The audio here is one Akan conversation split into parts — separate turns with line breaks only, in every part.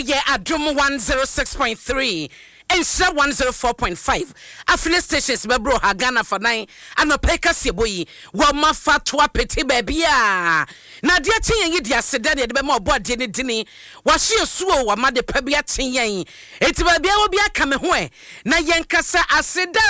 Yeah, Adum 106.3 and 104.5. Affiliate stations Bebro Hagana for 9 and Opeka Siboyi. Wama fatwa peti baby. Na dia tin yi dia sedan ye be mo body ni dini. Wa hye suo wa ma de pabia tin yen. Eti babia obi aka me ho na yen kasa aseda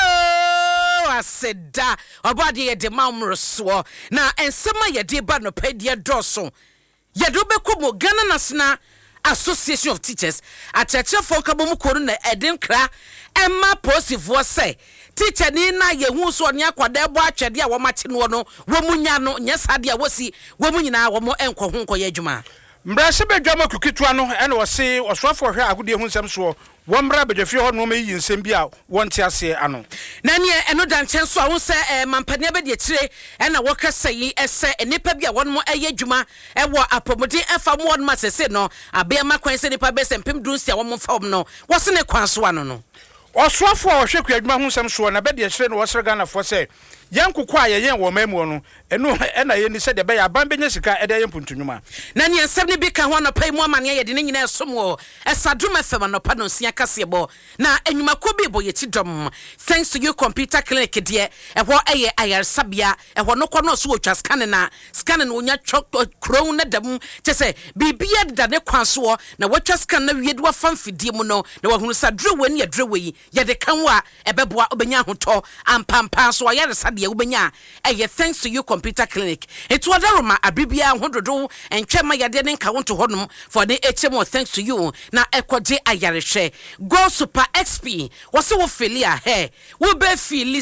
obody ye de mamroso na ensema ye de ba no padia doso. Ye do be ko Ghana National Association of Teachers acheche for kabom koru na edinkra emma positive say teacher ni na ye hu so ne akwada ebo atwede a wo mache no no wo munya no nyesade a wosi wo munyina wo mo enko ho nko ye adwuma
mbrase bedwama kukitua no ene wo se osofo hwe agode hu nsem so wo mbra bedwafie ho no meyi nsem bi a wonte ase ano
na ne eno dan chen so a wo se mampane be de kire ena wo kasayi ese enipa bi a won mo eye adwuma e wo apomode efa mo won ma sese no abia makwan se nipa be sempem dunsi a wo mo fa no wo se ne kwan so ano no
osofo a hwe kuadwuma hu nsem so na be de kire no wo sere Ghana fo se yankukwa ayen wo mamu no eno ena ye ni se de be ya ban benya sika ede ye mpuntunwuma
na ne nsem ne bi ka ho no pai mu amane ye de ne nyina esom wo esadum efem no pa no sia kase bo na enwuma ko bi bo ye ti dom thanks to you computer clinic de ehwo eye ayar sabia ehwo no kwa no so otwa scan na onya crown na dam che se bibia da ne kwanso na watwa scan na wie de wa famfidie mu no na wahunu sa drewe ne drewe ye de kanwa ebeboa obenya hoto ampampa so ayar sabia ubenya eye thanks to you computer clinic it was daroma abibia hododo enchema yade ne nka wonto honum for the HMO thanks to you na ekode ayarehwe go super XP wose wo filia he wo be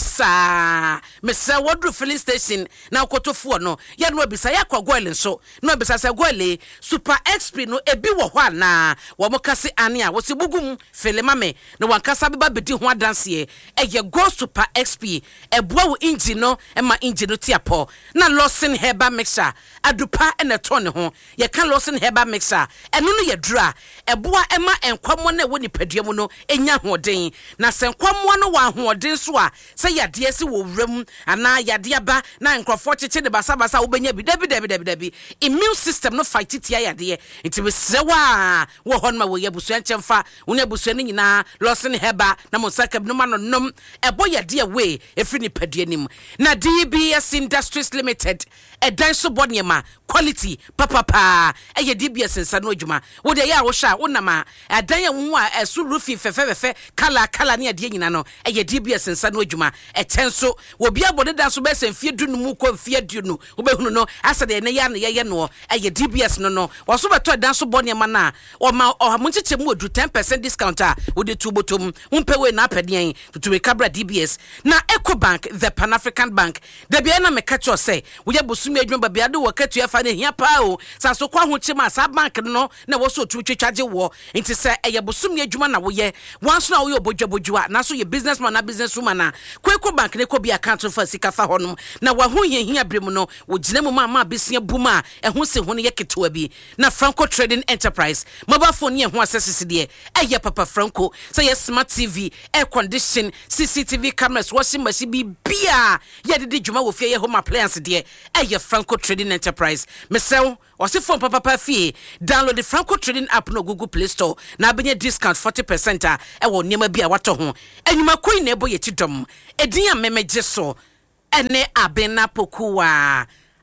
filisa mese wodru filling station na okotofo no ye no obisa yakwa goile nso no obisa se goile super XP no ebi wo ho ana wo mokase ane a wose bugum filimame na wankasa beba bedi ho adanse eye go super XP eboa wo engine no ema engine no tiapo na Lawson Herbal Mixer adupa ene to ne ho ye kan Lawson Herbal Mixer eno no ye dura eboa ema enkwamo na woni paduam no enya hoden na senkwamo no wa hoden so a se yade se wo wram ana yade aba na enkrofo cheche de basabasa wo benya bi dabi immune system no fight tia yade enti be sewa wo hon ma wo ye busu enchemfa wonya busu ne nyina Lawson Herbal na mo sakab no ma no nom ebo yade we efri ni paduanim na DBS Industries Limited edan so boniema quality papa eye DBS nsa no adwuma wo de ya wo sha wo nama edan ya wo a esu rufi fefe kala ne ade nyina no eye DBS nsa no adwuma etenso wo bia bode dan so be semfie dunu mu ko mfie dunu wo be hunu no asa de ne ya ne ye no eye DBS no wo so beto edan so boniema na o ma o munchiche mu odu 10% discount a wo de tubotom umpewe na apeden tutuwe kabra DBS na Ecobank the Pan African Bank de bia na mekacho say wo ye bosumi adwuma bia de wo katua fa ne hia pa o sa so kwa ho chima sa bank no na wo so twetwaje wo nti say eye bosumi adwuma na wo ye wanso na wo ye obodwabodwa na so ye businessman na businesswoman na Ecobank ne ko bia account for sika fa honum na wa ho hia brem no wo gina mu ma besia buma ehun se ho ne ye ketewa bi na Franco Trading Enterprise mobile phone ye ho access de eye papa Franco say ye smart TV air condition CCTV cameras washing machine bi bia ye de dwuma wo fie ye home appliance de eye Franco Trading Enterprise mesel wose phone papa fie download the Franco Trading app no Google Play Store na benye discount 40% e wo niam bia wato ho enwuma koi na ebo ye tidom edin a memeje so ene abena pokuwa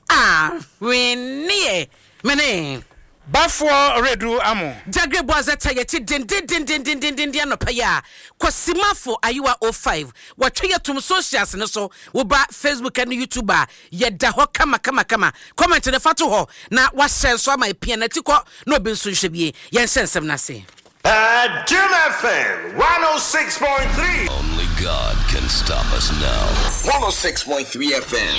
wenie mene
bafo redu amo
Jagre Boazeta yeti din anopa ya Kosimafo ayiwa 05 watwe tum socials ne so wo ba Facebook and YouTube ye da ho kama comment ne fato ho na wa share so ama epia na tiko no be nso hwebie ye nsensem na se
Jim FM 106.3
Only God can stop us now
106.3 FM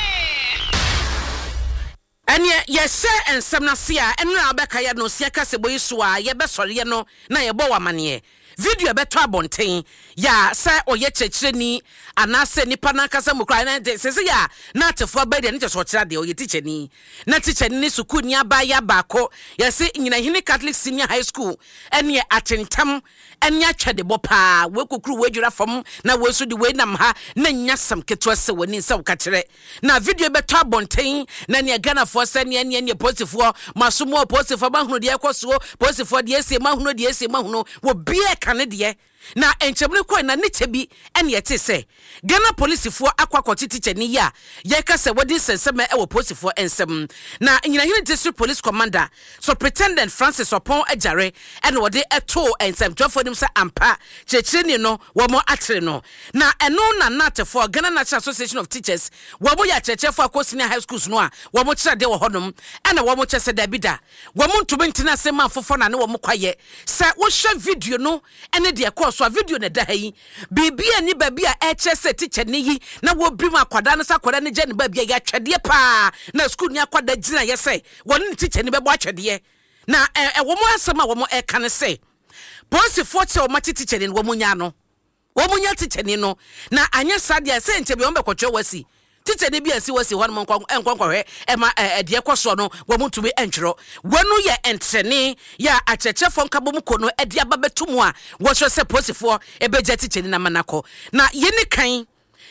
Anya yese ensem na se a enra abeka ya no sia kasebo yiso a ye besore ye no na ye bo wamane video beto abonten ya sa oye chechireni anase nipa na kasa mukra na sese ya na tefo abade ne cheso kira de oye teacher ni na teacher ni school ni aba ya baako ya se nyina hini Catholic Senior High School ene atentam ene atwede bopa we kokuru we dwura fam na we so de we nam ha na nyasam keto se woni se woka kire na video beto abonten na ne Ghana for se ne posifo masomo posifo ba hunu de ekoso posifo de ese ma hunu de ese ma hunu wo bie kane de na enchemne ko na ne chebi ene yete se Ghana police fo akwakoti teacher ni ya ye ka se wodi sensem e wo posifo ensem na nyina hine district police commander Superintendent Francis Opon Ajare ene wodi eto ensem twafo nim se ampa chechire no wo mo atere no na eno na natefo Ghana National Association of Teachers wo mo ya chechefo akosini high schools no a wo mo kira de wo hodom ene wo mo chese da bida wo mo ntumi ntina se ma fofo na ne wo mo kwaye se wo hwe video no ene de so video na da yi bibia ni babia e chese teacher ni yi na wo brim akwada no sakwada ne gene babia ya twede pa na school ni akwada gina ye say won teacher ni bebo atwede na wo mo asema wo mo e kan say police force o mati teacher ni wo mo nya no wo mo nya teacher ni no na anya sadia say nche bi on be kwotwe wasi teacher ni bia si wasi hon mo nkwankwa ema de kwaso no wo mo tumi entwero wonu ye entrene ya achechefo nkabo mu kono de ababetumu a wo hwe se posifo ebeja teacher ni na manako na yeni kan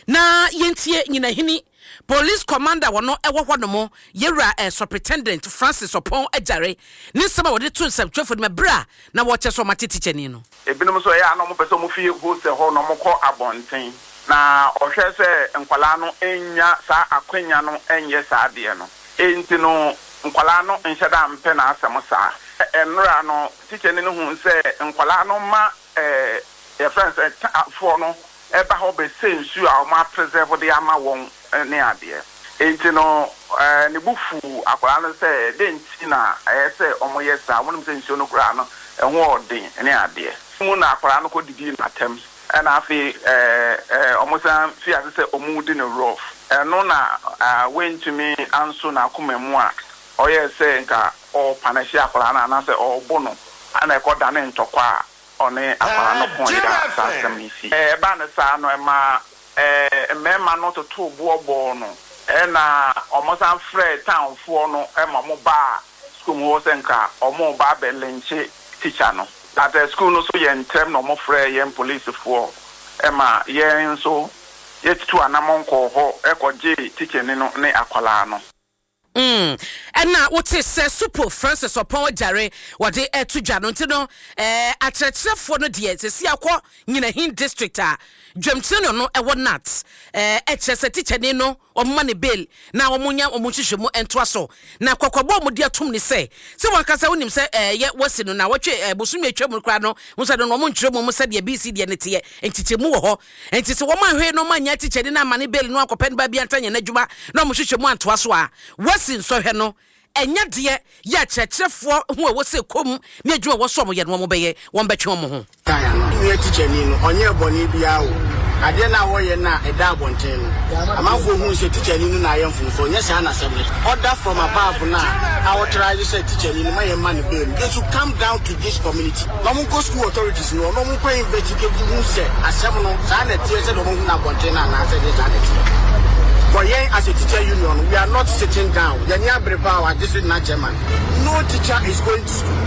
na yentie nyina hini police commander wono ewo hwono yewra Superintendent Francis Opon Ajare ni sama wode to nsem twefo de bra na wo che so mate teacher ni no
ebinom so ya no mo pese mo fie host ho no mo kọ abonten na ohwe se nkwala no enya sa akwanya no enye sa de no enti no nkwala no nheda mpe na asem sa enra no teacher ni hu se nkwala no ma your friends for no eba ho be sensu a ma preserve de ama won ne ade enti no ne bufu akwala no se denti na se omoye sa wonum sensu no kura no ehwo odin ne ade mu na akwala no ko didi na tem na afi omosan fi asese omudi ne rough no na went to me anso na akomemu a oye se nka o panashi akwala na se o bono ana ekoda ne ntokwa one akwala no pon ida sa misi ba ne sa no ma mema no to bo no na omosan frɛ town fo no ma mo ba school mo se nka omo ba belenche teacher no at the school no so yen term no mo frɛ yen police fo ma yen so yet to anamonko ho ekoje teacher ni no ne akwala no
and now what is Super Francis Opon Ajare what they to Jano no for no dear to see akwa nyina hin district a Dwemtino no e won nuts HSS teacher ni no o money bill na omunya omuhwehwemu entwa so na kwakwabo mu dia tum ni se won kasa wonim se ye wasi no na wotwe bosumi atwam kra no won no mo nkyeremu mo se de BC de ne te entitemu wo ho enti se wo manhwe no manya teacher ni na money bill no akopen ba bia ntanya na dwuma na omuhwehwemu antwa so a wasi nsohwe no enya de ya chechefo hu wo se kom na adwuma wo so mo ye no mo beye won betwe mo ho
taya no ye teacher ni no onye boni bia o ade na wo ye na eda abonten no amanfo hu se teacher ni no na ayemfo so onye sa na assembly order from above na how try you say teacher ni no my man bill they should come down to this community no mo go school authorities no mo ko investigate who say asem no sa na tie se do mo na abonten na na say dey na for yen as a teacher union, we are not sitting down. Our district chairman. No teacher is going to school.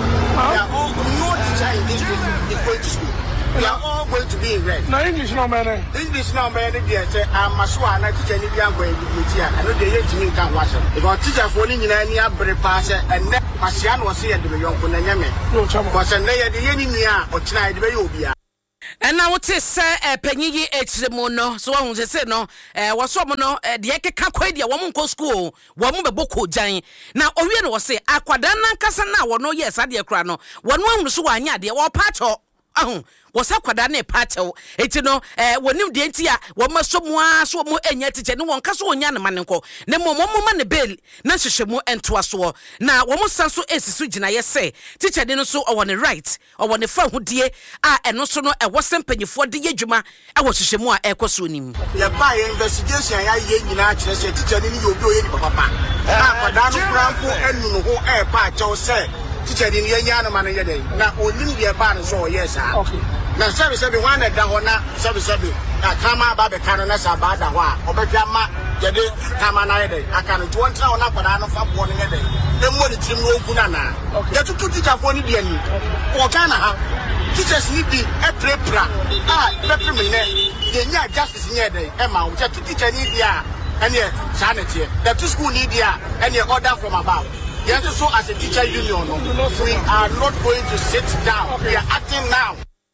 No teacher in this district is going to school. We are all going to be in red.
No English no man.
English no man. They say I'm Maswa. Na teacher ni biya going to be here. I know they hate me can wash. Because teacher for ni na ni abre pass and ne pasian was here to be young ko na nyame. Because na ye de yeni ni a o china de be yo bia.
And now what is penyi echiremu no so won se no wosom no de ekeka kwadia wo mo school wo mo beboko jan na owie no wo se akwada na nkasa na wo no yes ade kra no wo no ahunu so wanya de wo pacho ahun wo sa kwada na pacho eti no wonim de enti a wo masomu a so mo enya teacher ne won kaso onya ne manenko ne mo ma ne bel na hyehyemu entoa so na wo mo sanso esisu gina ye se teacher de no so o won right o won fa hudie a eno so no e wo sempanyifo de yedwuma e wo hyehyemu a ekoso nim
ye ba investigation ya ye nyina kire se teacher ni yo bi o ye ni papa na kwada no krampo enu no ho e pa cho se teacher in Yano man yeday. Now only be a ban so yes. Okay. Now service every one at Dahona, service every Kama Babe Canonasa Bada Wa, Obama, Yade, Kamana day. I can't want to on up and I don't have one a day. Then what it's in Kunana. Okay. You have to teach up one Indian. Or Ghana. Teachers need be a prepra. Reprimine. The justice near the Emma, which have to teach an India and your sanity. The two school need and your order from above. Yes, so as a teacher union, we are not going to sit down. We are acting now.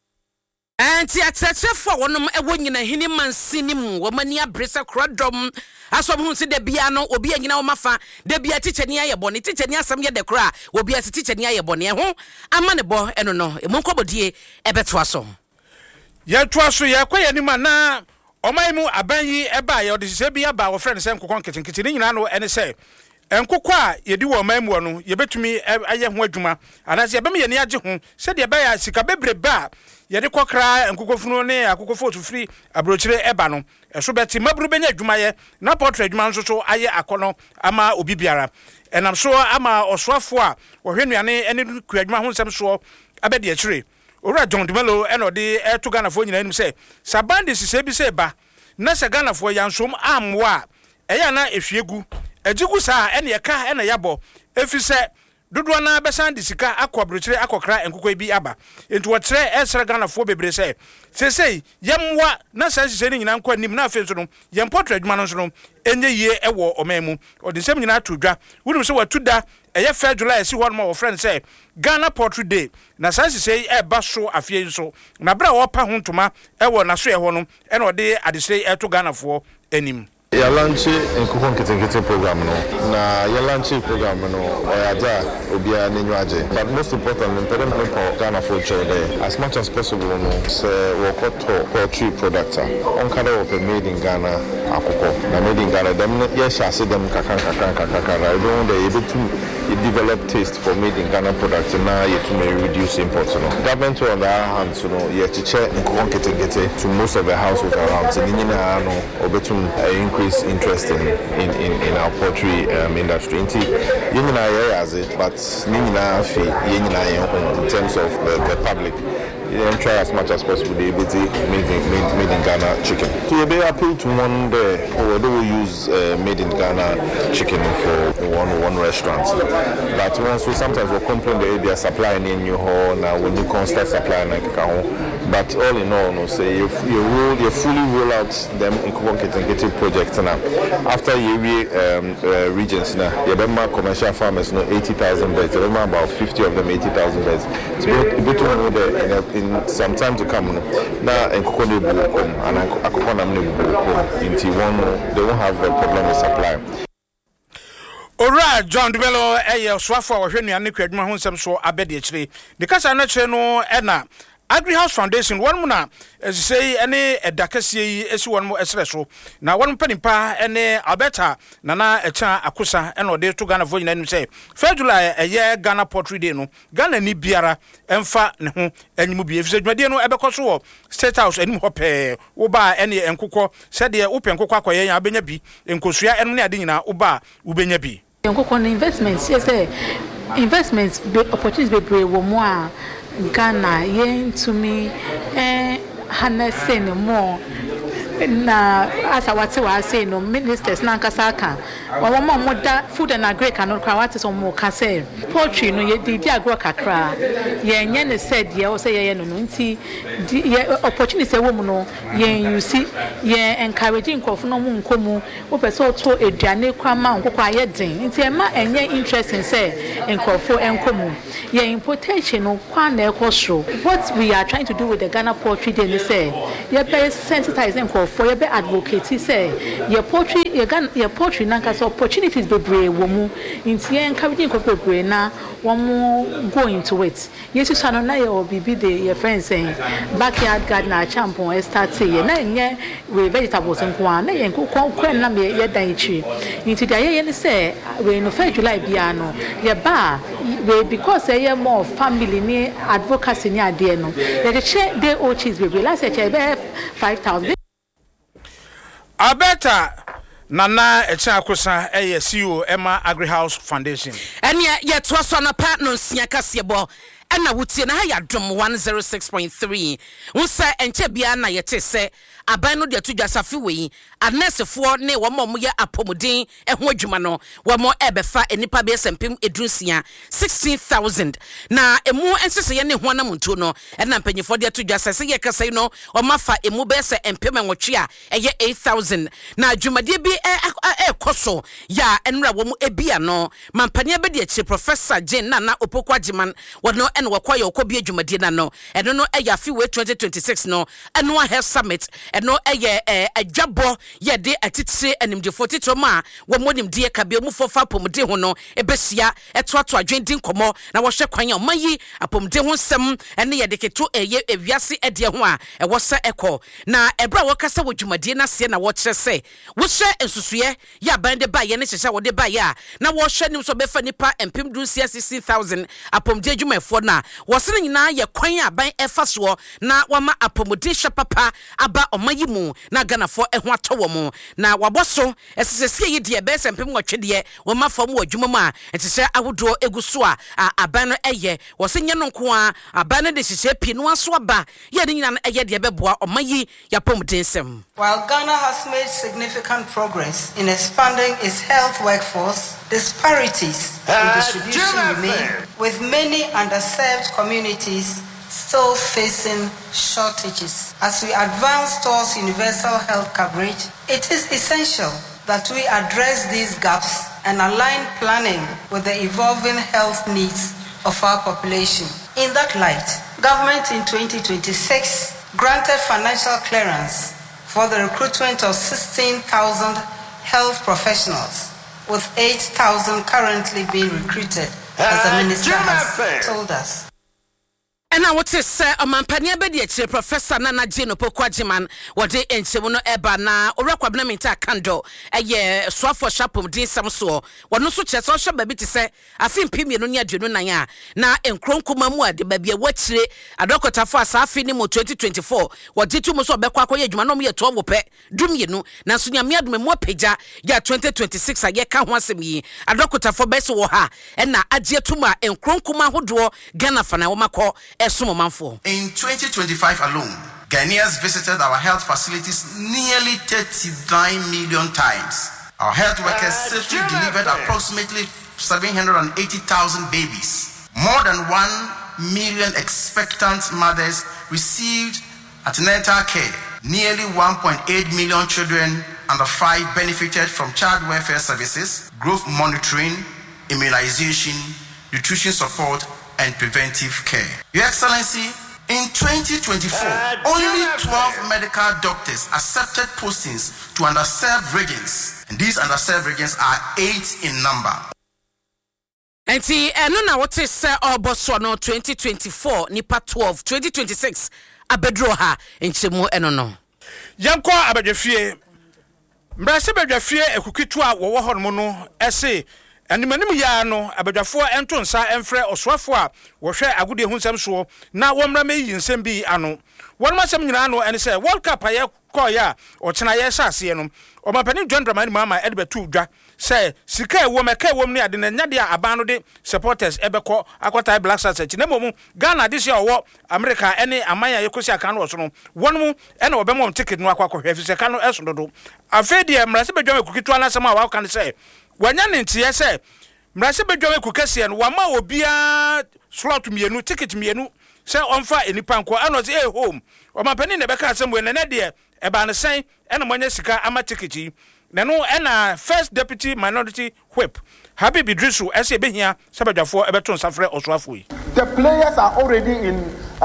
And for one of when you know him man sinim womania brisa crodom as one who said the piano or be a mafa, there be a teacher near your bonnet, teacher near some yet the cry will be a teacher near your bonnet. A man a boy, I don't know, a monko die, a betwaso.
Ya twaso ya kwa ni mana omaimu abanyi eba ya odise bia ba wo friend sem kokon kitchen nyina no ene se enkokwa yedi wo omaimu no yebetumi aye ho adwuma anase yebem ye ne age ho se de ba ya sika bebrebe a yede kokra enkokofunu ne akokofo otufiri abrochire eba no eso beti mabru benya adwuma ye na portrait adwuma nso so aye akono ama obi biara enam so ama osoafo a wo hwenuane ene ku adwuma ho nsem so abedi akire Ora John Dumelo eno de to Ghana fo nyina nim se sabande sise bi se ba na se Ghana fo yansom amwa eya na ehwiegu ajigu sa ene ye ka ene yabo efi se dodo na besan de sika akobrochire akokra enkokwa bi aba enti wo kire esere Ghana fo bebre se sesei yemwa na sa sise ni nyina nkwa nim na afi so no yem portrait adwuma no so no enye yie ewo omamu odisem nyina atodwa wudum se watuda eye 1 July si one more friend say Ghana Portrait Day na sansi say e ba so afie so na bra wo pa hontoma e wo na so e ho no e na ode adesei e to Ghana fo anim
ya launch enkukon kete program no na ya launch program no oyaja obia nenyu aje but most importantly impediment for Ghana for children as much as possible no say we got poultry product on kind of made in Ghana akoko na made in Ghana them yes I see them kakan I don't they able to develop taste for made in Ghana products now you to reduce imports no government on the other hand so no you to check enkukon kete to most of the households around so nyina no obetum increase interest in our poultry industry. But in terms of the public, try as much as possible the ability made in Ghana chicken. So you appeal to one day, or they will use made in Ghana chicken for one restaurant. But once we sometimes will complain that they are supplying in your hall now when you constant supplying like but all in all, no say you fully roll out them in project now. After you regions now, you have commercial farmers, 80,000 beds. You have about 50 of them, 80,000 beds. So in some time to come, now and Kokone will come and Akopana will come into one. They won't have a problem with supply.
Ora John Dumelo swafo wo hwenu ane kwadwuma ho nsem so abede akire de kasa na kire no ena Agri House Foundation one mu na say ene edakase yi esi one mu esre so na one panimpa ene Alberta nana echa akosa ene ode to Ghana fo nyina nim say 1 July eye Ghana Portrait Day no Ghana ni biara emfa ne ho anyimu bi efise dwade no ebekoso wo State House anim hope wo ba ene enkokọ sede wo penkokọ akoye ya benya bi enkosua eno ne ade nyina wo ba wo benya bi
enkokọ investments say investments opportunities be brave wo mo a Ghana yen to me harness no more na as I was saying no ministers na nkasaka wa mo da food and agri cannot kwa what is on mo ka say poultry no ye di agro kakra ye nye ne said ye o say ye no nti opportunity say wo mu no ye you see ye encouraging nkofo no mu nkomu wo pese to eduane kwa ma nkokwa ye den nti e ma enye interest in say nkofo enkomu ye importation no kwa na ekosro what we are trying to do with the Ghana Poultry Day is say ye be sensitizing for your advocate say your poultry na kasa opportunities bebre wo mu nti encouraging ko bebre na wo mu go into it yesu sano na ye obibi de your friends saying backyard gardener champon start say na nye we vegetables nko na ye nko kwen na me ye dan ichi nti da ye say we no 1 July bia no ye ba we because ye more family ni advocacy ni ade no the share dey o cheese bebre last year be 5,000
Alberta Nana Echakosa CEO Emma Agri House Foundation.
And yet was on a partner Siakasiabo. And I would see na ya drum 106.3. Unsa enche bia na yete se abano de to jasafiwe anesefo ne wo mo ye apomuden eho adwuma no wo mo ebefa enipa be sempem edrusia 16,000 na emu ensese ye ne ho na muntu no na mpanyifo de to jasase ye kasa no o mafa emu be se empem enwotwe a eye 8,000 na adwumade bi ekoso ya enra wo mu ebia no mampania be de Professor Jane Nana Opokwa Jiman wono and wakwaya okobie adwumade na no eno no eya fiwe 2026 no eno a health summit eno eye adwabo ye de atitire animdefo titoma wo monim de kabia mu fofa pomde ho no ebesia etoato adwendin komo na wo hwe kwan omayi apomde ho nsem ene ye de keto eye ewiase ede ho a ewo sa eko na ebra wo kasa wo dwumade na se na wo kire se wo hwe ensusuye ya bande ba ye ne hyehya wo de ba ya na wo hwe nim so befa nipa empem du 60,000 apomde adwumafo na wo se nyina ye kwan aban efa so na wama apomde hwe papa aba omayi mu na ganafo eho atowo mu na waboso esesese yi de be sempem wotwede wo mafam wo adwuma mu a entese awodo eguso a aban no eye wo se nye no nko a aban no de hyehyɛ pie no aso aba ye de nyina no eye de beboa omayi yapomde nsem.
While Ghana has made significant progress in expanding its health workforce, disparities in distribution remain, with many underserved communities still facing shortages. As we advance towards universal health coverage, it is essential that we address these gaps and align planning with the evolving health needs of our population. In that light, government in 2026 granted financial clearance for the recruitment of 16,000 health professionals, with 8,000 currently being recruited, as the minister has told us.
And I would say, Mampania Bedia, Professor Nana Jane Opokwa Jiman, what they in Semuno Ebana, or Raquabnamita Kando, a year swap for Shapum D. Samso, what no such as also baby to say, I think Pimianunia Jununaya, now in Kronkumamua, the baby a watch, a doctor for Safinimo 2024, what did you Moso Bequako Yamanomia Towope, Duminu, Nasunya Miad Memo Peja, ya 2026, a yeka once a me, a doctor for Besoha, and na Ajiatuma, and Kronkuma Hudro, Ganafana Omako.
In 2025 alone, Ghanaians visited our health facilities nearly 39 million times. Our health workers safely delivered approximately 780,000 babies. More than 1 million expectant mothers received antenatal care. Nearly 1.8 million children under 5 benefited from child welfare services, growth monitoring, immunization, nutrition support, and preventive care. Your Excellency, in 2024, only 12 medical doctors accepted postings to underserved regions, and these underserved regions are 8 in number.
And see, no, now what is Botswana 2024, Nipa 12, 2026, Abedroha, in Chemo, and no.
Yanko Abedefie, Brassi Bedefie, a cookitwa, Wahomono, essay. And the Manimu Yano, Abedafo, Antonsa, and Fre or Swafwa, were share a good hunsam so, now one remain in Sembi Ano. One must Samuano and say, World Cup, I koya, or Chanaya Sassianum, or my penny John Dramani Mamma Edbert Tuja, say, Sika woman, K woman, and Nadia Abanode, supporters, Eberco, Aquatai Black Sassage, Nemo, Ghana this year, war, America, any Amaya Yokosia Cano, one moon, and Obama ticket, no Aqua, if it's a cano Essodo. I fed the Mrassibe John Kukitwana, somehow, how can I say? Wanyan in TSA, Mrassibe John Kukasian, Wama will be a slot to me, no ticket me, no, say on fire in the Panko, and was a home, or my penny never can somewhere, and idea about the same, and a Monesika, ama tickety. Nano, and first deputy minority whip. Happy Bidrisu, as a being here, Sabaja for Everton Safre or Swafui.
The players are already in,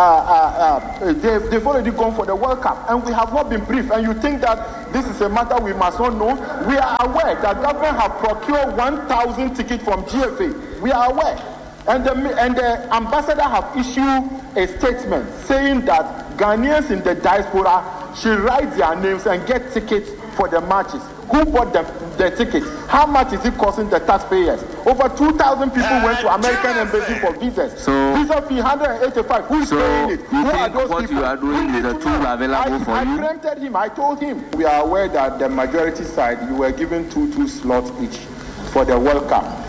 they've already gone for the World Cup, and we have not been briefed. And you think that this is a matter we must not know? We are aware that government have procured 1,000 tickets from GFA. We are aware. And the ambassador have issued a statement saying that Ghanaians in the diaspora should write their names and get tickets for the marches? Who bought the tickets? How much is it costing the taxpayers? Over 2,000 people went to American Embassy for visas.
So,
visa fee 185. Who is paying it? Who are those
what
people?
You are doing is a tool available for you?
I preempted him. I told him. We are aware that the majority side, you were given two slots each for the World Cup.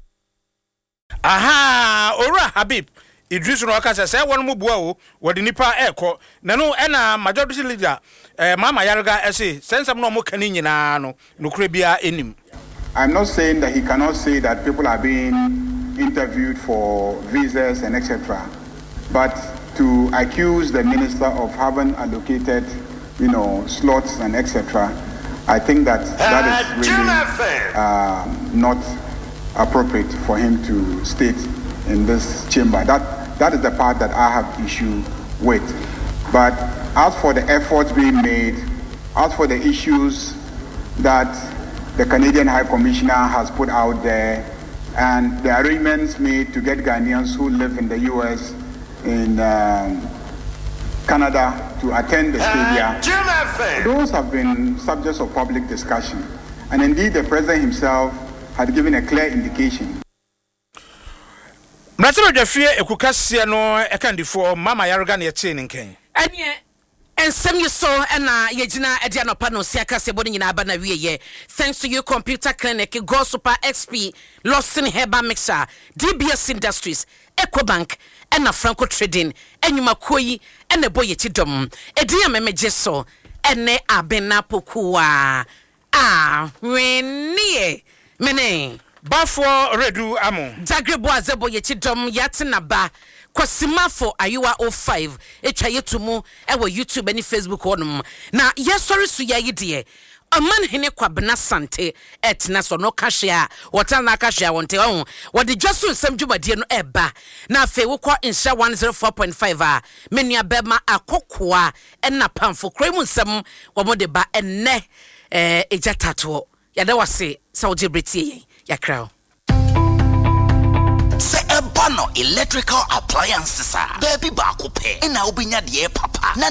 Aha, Ora Habib. Idris no aka say won mu bua o wodi nipa eko na no na majority leader mama yarga say sensam no mo kan nyina no nokure bia enim.
I'm not saying that he cannot say that people are being interviewed for visas and etc. But to accuse the minister of having allocated, slots and etc. I think that is really not appropriate for him to state in this chamber. That is the part that I have issue with. But as for the efforts being made, as for the issues that the Canadian High Commissioner has put out there, and the arrangements made to get Ghanaians who live in the US, in Canada, to attend the stadium, those have been subjects of public discussion. And indeed, the President himself had given a clear indication.
Mratiro Jafie ekukasia no ekandifo mama yaruga na yeche nken.
Anye ensem you so na yegina edia no pa no siaka se boni nyina aba na wieye. Thanks to you Computer Clinic, Go Super XP, Lawson Herbal Mixer, DBS Industries, EcoBank, na Franco Trading, enyuma koyi na boye tidom. Edia memeje so ene abena pokua. Wenie mene
Bafo redu amo
Zagrebo azebo yechidom yatina ba Kwasimafo Ayuwa 05 etwa yetumu ewo YouTube and Facebook onum na yesori su yayidie Aman hene kwabena sante etna so no kashia wota na kashia wonte on wode dwaso nsam dwumadie no eba na afi wo kwa insha 104.5 a menua bema akokoa na pamfo kremu nsam wo mode ba enne ejatato yada wase saudi bretie yakrao
se ebano electrical appliances baby ba ko pe na obinya de papa na